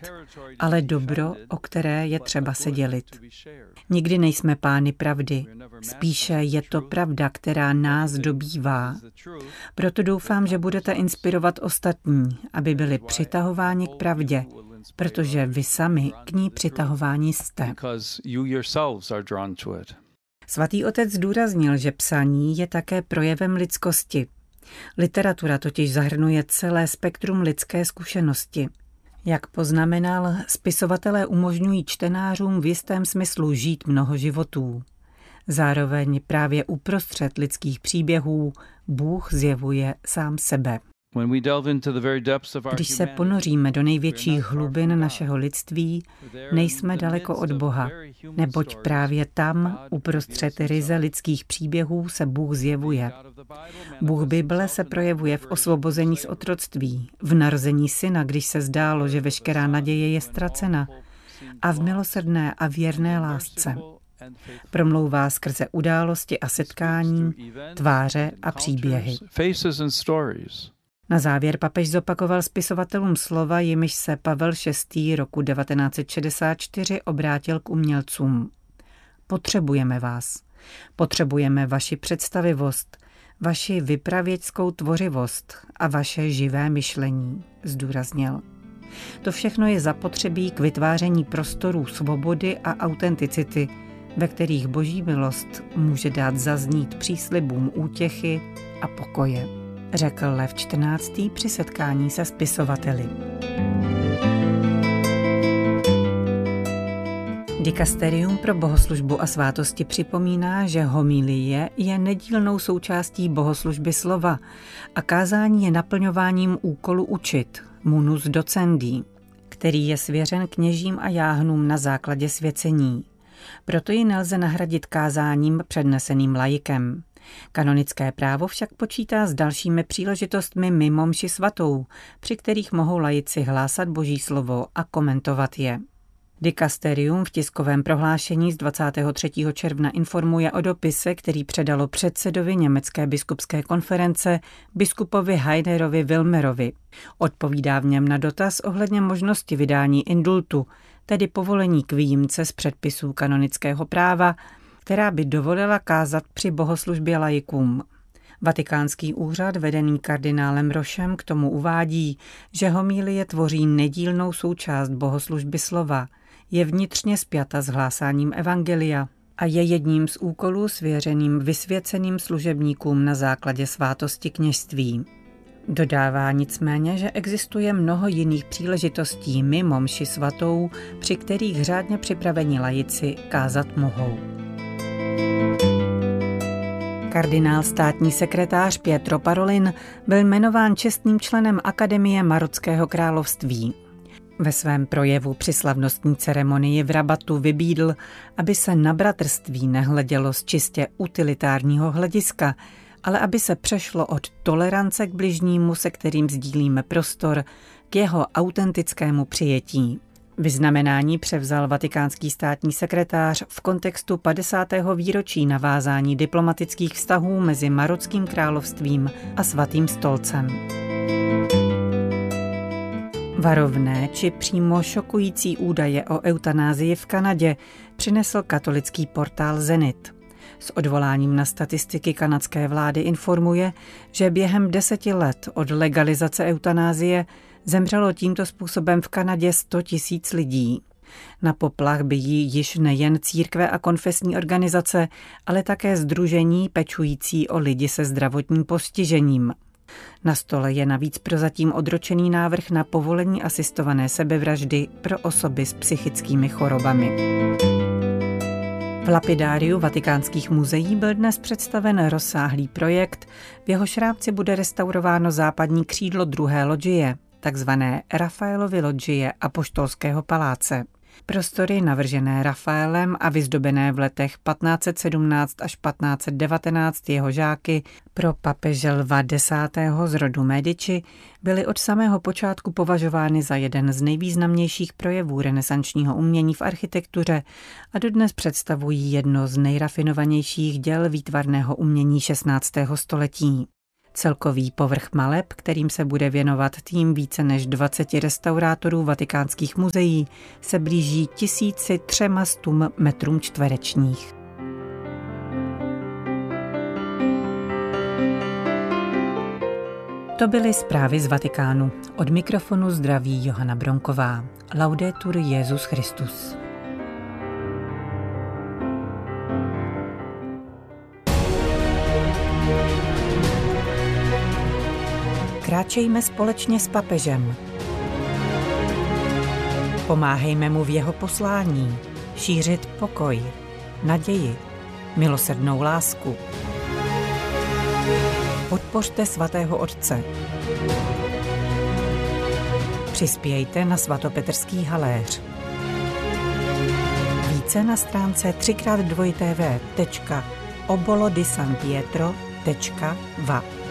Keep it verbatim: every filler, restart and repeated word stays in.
ale dobro, o které je třeba se dělit. Nikdy nejsme pány pravdy, spíše je to pravda, která nás dobývá. Proto doufám, že budete inspirovat ostatní, aby byli přitahováni k pravdě, protože vy sami k ní přitahováni jste. Svatý otec zdůraznil, že psaní je také projevem lidskosti. Literatura totiž zahrnuje celé spektrum lidské zkušenosti. Jak poznamenal, spisovatelé umožňují čtenářům v jistém smyslu žít mnoho životů. Zároveň právě uprostřed lidských příběhů Bůh zjevuje sám sebe. Když se ponoříme do největších hlubin našeho lidství, nejsme daleko od Boha, neboť právě tam, uprostřed ryze lidských příběhů, se Bůh zjevuje. Bůh Bible se projevuje v osvobození z otroctví, v narození syna, když se zdálo, že veškerá naděje je ztracena, a v milosrdné a věrné lásce. Promlouvá skrze události a setkání, tváře a příběhy. Na závěr papež zopakoval spisovatelům slova, jimiž se Pavel šestý. roku devatenáct set šedesát čtyři obrátil k umělcům. Potřebujeme vás. Potřebujeme vaši představivost, vaši vypravěčskou tvořivost a vaše živé myšlení, zdůraznil. To všechno je zapotřebí k vytváření prostorů svobody a autenticity, ve kterých Boží milost může dát zaznít příslibům útěchy a pokoje, řekl Lev čtrnáctý. při setkání se spisovateli. Dikasterium pro bohoslužbu a svátosti připomíná, že homilie je nedílnou součástí bohoslužby slova a kázání je naplňováním úkolu učit, munus docendi, který je svěřen kněžím a jáhnům na základě svěcení. Proto ji nelze nahradit kázáním předneseným laikem. Kanonické právo však počítá s dalšími příležitostmi mimo mši svatou, při kterých mohou laici hlásat Boží slovo a komentovat je. Dikasterium v tiskovém prohlášení z dvacátého třetího června informuje o dopise, který předalo předsedovi Německé biskupské konference biskupovi Heinerovi Wilmerovi. Odpovídá v něm na dotaz ohledně možnosti vydání indultu, tedy povolení k výjimce z předpisů kanonického práva, která by dovolila kázat při bohoslužbě laikům. Vatikánský úřad vedený kardinálem Rošem k tomu uvádí, že homilie tvoří nedílnou součást bohoslužby slova, je vnitřně spjata s hlásáním evangelia a je jedním z úkolů svěřeným vysvěceným služebníkům na základě svátosti kněžství. Dodává nicméně, že existuje mnoho jiných příležitostí mimo mši svatou, při kterých řádně připravení laici kázat mohou. Kardinál státní sekretář Pietro Parolin byl jmenován čestným členem Akademie Marockého království. Ve svém projevu při slavnostní ceremonii v Rabatu vybídl, aby se na bratrství nehledělo z čistě utilitárního hlediska, ale aby se přešlo od tolerance k bližnímu, se kterým sdílíme prostor, k jeho autentickému přijetí. Vyznamenání převzal vatikánský státní sekretář v kontextu padesátého výročí navázání diplomatických vztahů mezi Marockým královstvím a Svatým stolcem. Varovné či přímo šokující údaje o eutanázii v Kanadě přinesl katolický portál Zenit. S odvoláním na statistiky kanadské vlády informuje, že během deseti let od legalizace eutanázie zemřelo tímto způsobem v Kanadě sto tisíc lidí. Na poplach bijí již nejen církve a konfesní organizace, ale také sdružení pečující o lidi se zdravotním postižením. Na stole je navíc prozatím odročený návrh na povolení asistované sebevraždy pro osoby s psychickými chorobami. V lapidáriu vatikánských muzeí byl dnes představen rozsáhlý projekt, v jehož rámci bude restaurováno západní křídlo druhé lodžie, takzvané Rafaelovy lodžie Apoštolského paláce. Prostory navržené Rafaelem a vyzdobené v letech patnáct set sedmnáct až patnáct set devatenáct jeho žáky pro papeže Lva desátého z rodu Medici byly od samého počátku považovány za jeden z nejvýznamnějších projevů renesančního umění v architektuře a dodnes představují jedno z nejrafinovanějších děl výtvarného umění šestnáctého století. Celkový povrch maleb, kterým se bude věnovat tým více než dvaceti restaurátorů vatikánských muzeí, se blíží tisíci třema stům metrům čtverečních. To byly zprávy z Vatikánu. Od mikrofonu zdraví Johana Bronková. Laudetur Jesus Christus. Kráčejme společně s papežem. Pomáhejme mu v jeho poslání šířit pokoj, naději, milosrdnou lásku. Podpořte svatého Otce. Přispějte na svatopetrský haléř. Více na stránce tři krát dvojité vé tečka obolo di san pietro tečka va.